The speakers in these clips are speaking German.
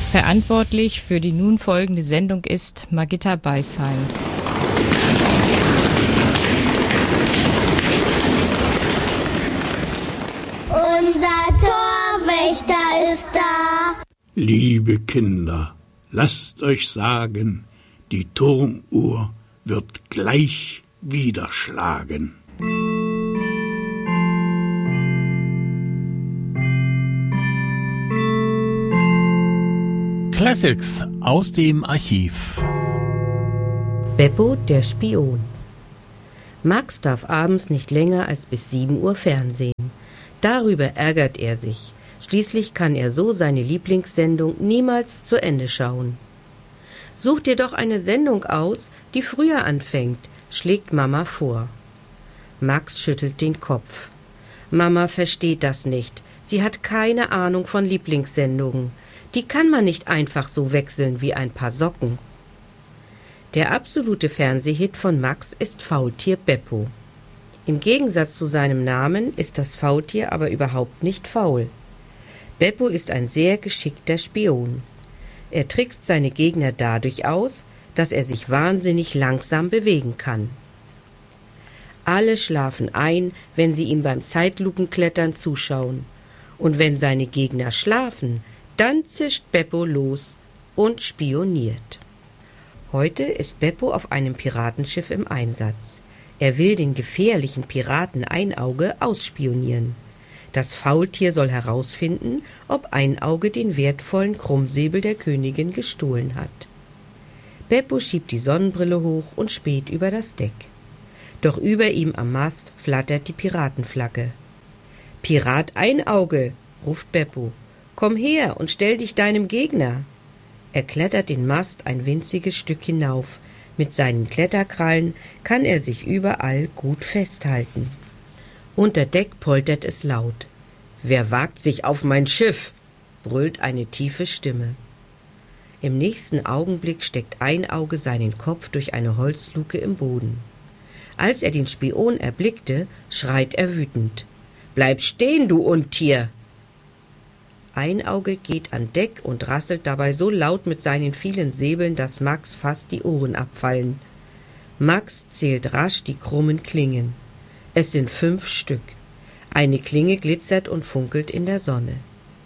Verantwortlich für die nun folgende Sendung ist Margitta Beisheim. Unser Torwächter ist da. Liebe Kinder, lasst euch sagen, die Turmuhr wird gleich wieder schlagen. Classics aus dem Archiv. Beppo, der Spion. Max darf abends nicht länger als bis 7 Uhr fernsehen. Darüber ärgert er sich. Schließlich kann er so seine Lieblingssendung niemals zu Ende schauen. Such dir doch eine Sendung aus, die früher anfängt, schlägt Mama vor. Max schüttelt den Kopf. Mama versteht das nicht. Sie hat keine Ahnung von Lieblingssendungen. Die kann man nicht einfach so wechseln wie ein paar Socken. Der absolute Fernsehhit von Max ist Faultier Beppo. Im Gegensatz zu seinem Namen ist das Faultier aber überhaupt nicht faul. Beppo ist ein sehr geschickter Spion. Er trickst seine Gegner dadurch aus, dass er sich wahnsinnig langsam bewegen kann. Alle schlafen ein, wenn sie ihm beim Zeitlupenklettern zuschauen. Und wenn seine Gegner schlafen, dann zischt Beppo los und spioniert. Heute ist Beppo auf einem Piratenschiff im Einsatz. Er will den gefährlichen Piraten Einauge ausspionieren. Das Faultier soll herausfinden, ob Einauge den wertvollen Krummsäbel der Königin gestohlen hat. Beppo schiebt die Sonnenbrille hoch und späht über das Deck. Doch über ihm am Mast flattert die Piratenflagge. »Pirat Einauge«, ruft Beppo, »komm her und stell dich deinem Gegner.« Er klettert den Mast ein winziges Stück hinauf. Mit seinen Kletterkrallen kann er sich überall gut festhalten. Unter Deck poltert es laut. »Wer wagt sich auf mein Schiff?« brüllt eine tiefe Stimme. Im nächsten Augenblick steckt Einauge seinen Kopf durch eine Holzluke im Boden. Als er den Spion erblickte, schreit er wütend. »Bleib stehen, du Untier!« Einauge geht an Deck und rasselt dabei so laut mit seinen vielen Säbeln, dass Max fast die Ohren abfallen. Max zählt rasch die krummen Klingen. Es sind 5 Stück. Eine Klinge glitzert und funkelt in der Sonne.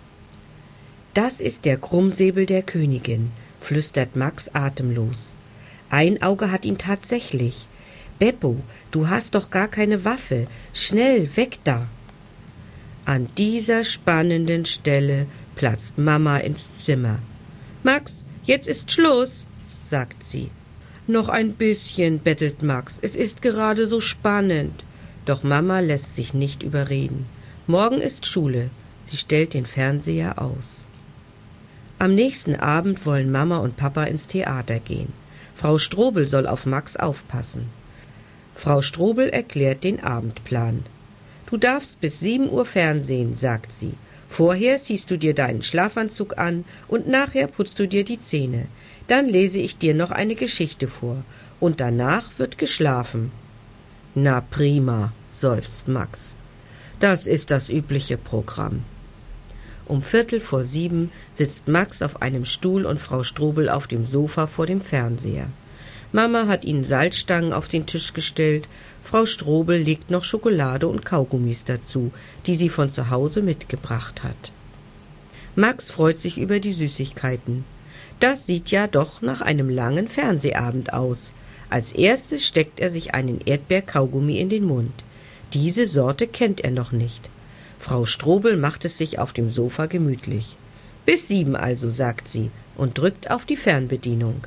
»Das ist der Krummsäbel der Königin«, flüstert Max atemlos. Einauge hat ihn tatsächlich. »Beppo, du hast doch gar keine Waffe. Schnell, weg da!« An dieser spannenden Stelle platzt Mama ins Zimmer. »Max, jetzt ist Schluss«, sagt sie. »Noch ein bisschen«, bettelt Max, »es ist gerade so spannend.« Doch Mama lässt sich nicht überreden. Morgen ist Schule. Sie stellt den Fernseher aus. Am nächsten Abend wollen Mama und Papa ins Theater gehen. Frau Strobel soll auf Max aufpassen. Frau Strobel erklärt den Abendplan. »Du darfst bis 7 Uhr fernsehen«, sagt sie. »Vorher ziehst du dir deinen Schlafanzug an und nachher putzt du dir die Zähne. Dann lese ich dir noch eine Geschichte vor und danach wird geschlafen.« »Na prima«, seufzt Max. »Das ist das übliche Programm.« Um 6:45 sitzt Max auf einem Stuhl und Frau Strobel auf dem Sofa vor dem Fernseher. Mama hat ihnen Salzstangen auf den Tisch gestellt. Frau Strobel legt noch Schokolade und Kaugummis dazu, die sie von zu Hause mitgebracht hat. Max freut sich über die Süßigkeiten. Das sieht ja doch nach einem langen Fernsehabend aus. Als erstes steckt er sich einen Erdbeerkaugummi in den Mund. Diese Sorte kennt er noch nicht. Frau Strobel macht es sich auf dem Sofa gemütlich. »Bis 7 also«, sagt sie und drückt auf die Fernbedienung.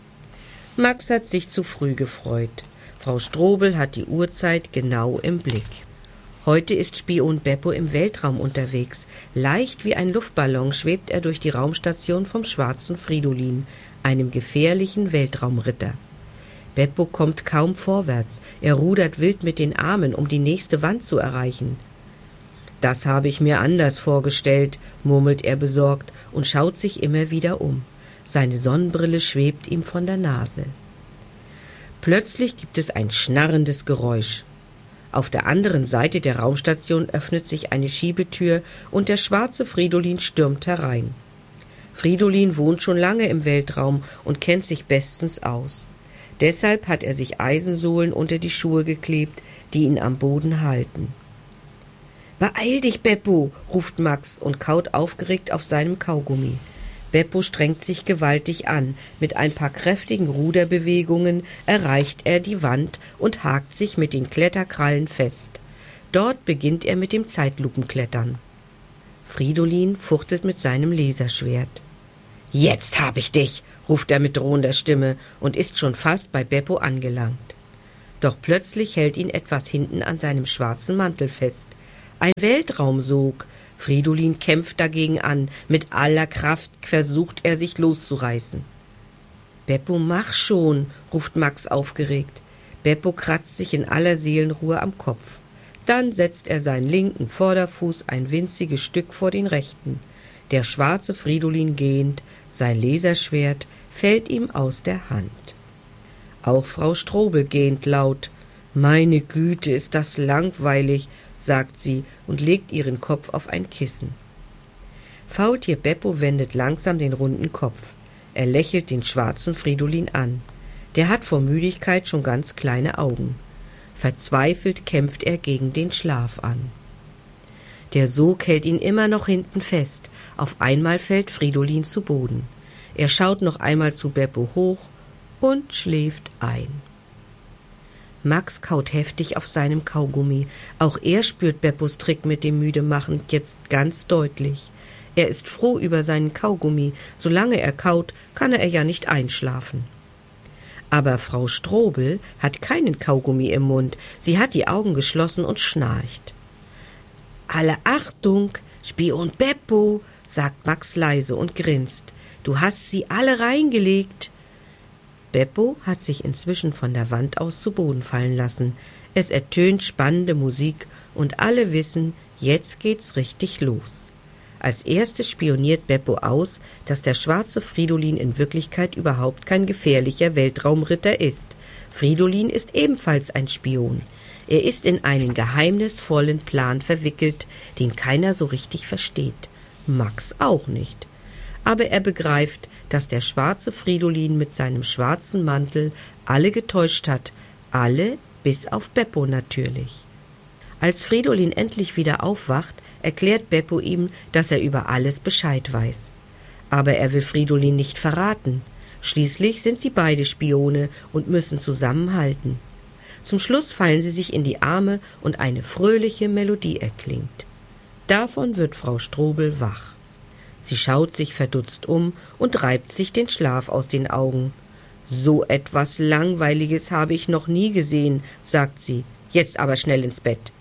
Max hat sich zu früh gefreut. Frau Strobel hat die Uhrzeit genau im Blick. Heute ist Spion Beppo im Weltraum unterwegs. Leicht wie ein Luftballon schwebt er durch die Raumstation vom Schwarzen Fridolin, einem gefährlichen Weltraumritter. Beppo kommt kaum vorwärts. Er rudert wild mit den Armen, um die nächste Wand zu erreichen. »Das habe ich mir anders vorgestellt«, murmelt er besorgt und schaut sich immer wieder um. Seine Sonnenbrille schwebt ihm von der Nase. Plötzlich gibt es ein schnarrendes Geräusch. Auf der anderen Seite der Raumstation öffnet sich eine Schiebetür und der Schwarze Fridolin stürmt herein. Fridolin wohnt schon lange im Weltraum und kennt sich bestens aus. Deshalb hat er sich Eisensohlen unter die Schuhe geklebt, die ihn am Boden halten. »Beeil dich, Beppo«, ruft Max und kaut aufgeregt auf seinem Kaugummi. Beppo strengt sich gewaltig an. Mit ein paar kräftigen Ruderbewegungen erreicht er die Wand und hakt sich mit den Kletterkrallen fest. Dort beginnt er mit dem Zeitlupenklettern. Fridolin fuchtelt mit seinem Laserschwert. »Jetzt hab ich dich«, ruft er mit drohender Stimme und ist schon fast bei Beppo angelangt. Doch plötzlich hält ihn etwas hinten an seinem schwarzen Mantel fest. Ein Weltraumsog. Fridolin kämpft dagegen an. Mit aller Kraft versucht er, sich loszureißen. »Beppo, mach schon«, ruft Max aufgeregt. Beppo kratzt sich in aller Seelenruhe am Kopf. Dann setzt er seinen linken Vorderfuß ein winziges Stück vor den rechten. Der schwarze Fridolin gähnt, sein Laserschwert fällt ihm aus der Hand. Auch Frau Strobel gähnt laut. »Meine Güte, ist das langweilig«, sagt sie und legt ihren Kopf auf ein Kissen. Faultier Beppo wendet langsam den runden Kopf. Er lächelt den schwarzen Fridolin an. Der hat vor Müdigkeit schon ganz kleine Augen. Verzweifelt kämpft er gegen den Schlaf an. Der Sog hält ihn immer noch hinten fest. Auf einmal fällt Fridolin zu Boden. Er schaut noch einmal zu Beppo hoch und schläft ein. Max kaut heftig auf seinem Kaugummi. Auch er spürt Beppos Trick mit dem Müdemachen jetzt ganz deutlich. Er ist froh über seinen Kaugummi. Solange er kaut, kann er ja nicht einschlafen. Aber Frau Strobel hat keinen Kaugummi im Mund. Sie hat die Augen geschlossen und schnarcht. »Alle Achtung, Spion Beppo«, sagt Max leise und grinst. »Du hast sie alle reingelegt.« Beppo hat sich inzwischen von der Wand aus zu Boden fallen lassen. Es ertönt spannende Musik und alle wissen, jetzt geht's richtig los. Als erstes spioniert Beppo aus, dass der schwarze Fridolin in Wirklichkeit überhaupt kein gefährlicher Weltraumritter ist. Fridolin ist ebenfalls ein Spion. Er ist in einen geheimnisvollen Plan verwickelt, den keiner so richtig versteht. Max auch nicht. Aber er begreift, dass der schwarze Fridolin mit seinem schwarzen Mantel alle getäuscht hat, alle bis auf Beppo natürlich. Als Fridolin endlich wieder aufwacht, erklärt Beppo ihm, dass er über alles Bescheid weiß. Aber er will Fridolin nicht verraten. Schließlich sind sie beide Spione und müssen zusammenhalten. Zum Schluss fallen sie sich in die Arme und eine fröhliche Melodie erklingt. Davon wird Frau Strobel wach. Sie schaut sich verdutzt um und reibt sich den Schlaf aus den Augen. »So etwas Langweiliges habe ich noch nie gesehen«, sagt sie. »Jetzt aber schnell ins Bett.«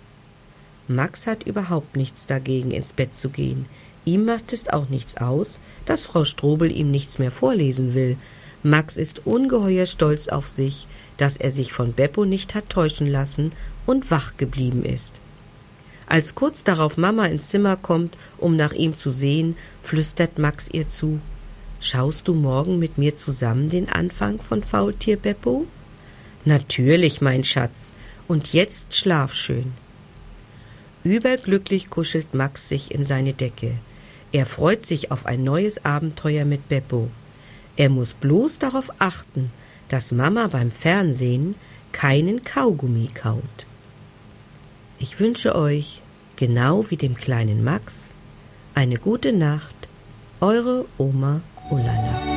Max hat überhaupt nichts dagegen, ins Bett zu gehen. Ihm macht es auch nichts aus, dass Frau Strobel ihm nichts mehr vorlesen will. Max ist ungeheuer stolz auf sich, dass er sich von Beppo nicht hat täuschen lassen und wach geblieben ist. Als kurz darauf Mama ins Zimmer kommt, um nach ihm zu sehen, flüstert Max ihr zu: »Schaust du morgen mit mir zusammen den Anfang von Faultier Beppo?« »Natürlich, mein Schatz. Und jetzt schlaf schön.« Überglücklich kuschelt Max sich in seine Decke. Er freut sich auf ein neues Abenteuer mit Beppo. Er muss bloß darauf achten, dass Mama beim Fernsehen keinen Kaugummi kaut. Ich wünsche euch, genau wie dem kleinen Max, eine gute Nacht. Eure Oma Ullala.